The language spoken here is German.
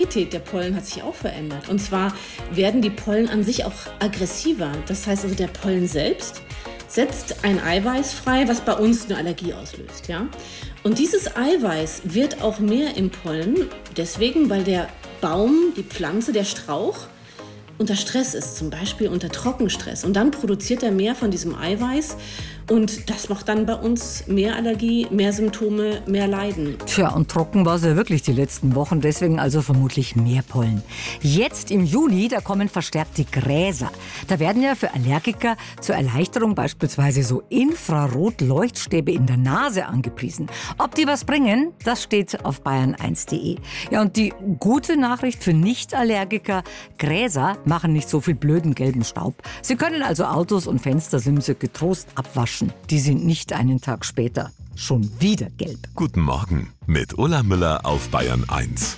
Qualität der Pollen hat sich auch verändert. Und zwar werden die Pollen an sich auch aggressiver. Das heißt also, der Pollen selbst setzt ein Eiweiß frei, was bei uns eine Allergie auslöst. Ja? Und dieses Eiweiß wird auch mehr im Pollen, deswegen, weil der Baum, die Pflanze, der Strauch unter Stress ist, zum Beispiel unter Trockenstress. Und dann produziert er mehr von diesem Eiweiß und das macht dann bei uns mehr Allergie, mehr Symptome, mehr Leiden. Tja, und trocken war es ja wirklich die letzten Wochen, deswegen also vermutlich mehr Pollen. Jetzt im Juli, da kommen verstärkt die Gräser. Da werden ja für Allergiker zur Erleichterung beispielsweise so Infrarot-Leuchtstäbe in der Nase angepriesen. Ob die was bringen, das steht auf bayern1.de. Ja, und die gute Nachricht für Nicht-Allergiker: Gräser machen nicht so viel blöden gelben Staub. Sie können also Autos und Fenstersimse getrost abwaschen. Die sind nicht einen Tag später schon wieder gelb. Guten Morgen mit Ulla Müller auf Bayern 1.